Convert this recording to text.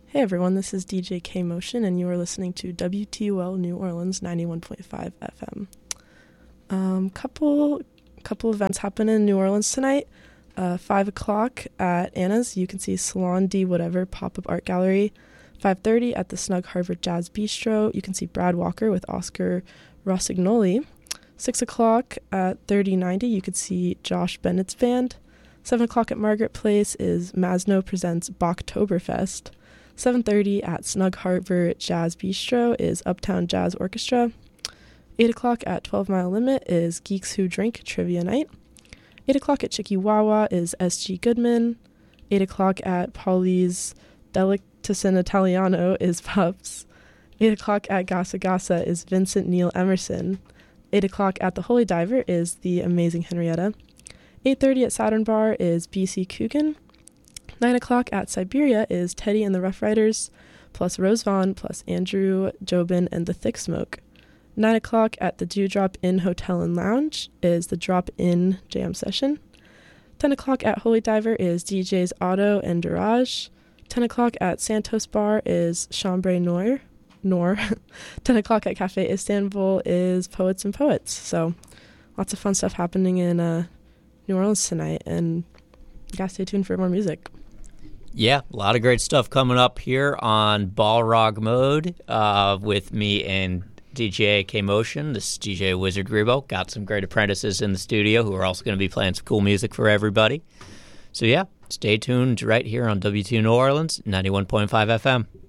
Hey everyone, this is DJ K Motion, and you are listening to WTUL New Orleans 91.5 FM. Couple events happen in New Orleans tonight. 5 o'clock at Anna's, you can see Salon D Whatever pop-up art gallery. 5:30 at the Snug Harvard Jazz Bistro, you can see Brad Walker with Oscar Rossignoli. 6 o'clock at 3090, you could see Josh Bennett's band. 7 o'clock at Margaret Place is Masno Presents Bachtoberfest. 7:30 at Snug Harvard Jazz Bistro is Uptown Jazz Orchestra. 8 o'clock at 12 Mile Limit is Geeks Who Drink Trivia Night. 8 o'clock at Chicky Wawa is S.G. Goodman. 8 o'clock at Pauli's Delicatessen Italiano is Pups. 8 o'clock at Gasa Gasa is Vincent Neil Emerson. 8 o'clock at the Holy Diver is The Amazing Henrietta. 8:30 at Saturn Bar is B.C. Coogan. 9 o'clock at Siberia is Teddy and the Rough Riders, plus Rose Vaughn, plus Andrew Jobin and the Thick Smoke. 9 o'clock at the Dewdrop Inn Hotel and Lounge is the Drop In Jam Session. 10 o'clock at Holy Diver is DJ's Auto and Durage. 10 o'clock at Santos Bar is Chambre Noir. 10 o'clock at Cafe Istanbul is Poets and Poets. So lots of fun stuff happening in New Orleans tonight, and you gotta stay tuned for more music. Yeah, a lot of great stuff coming up here on Balrog Mode with me and DJ K Motion. This is DJ Wizard Grebo. Got some great apprentices in the studio who are also going to be playing some cool music for everybody. So yeah, stay tuned right here on WTU New Orleans, 91.5 FM.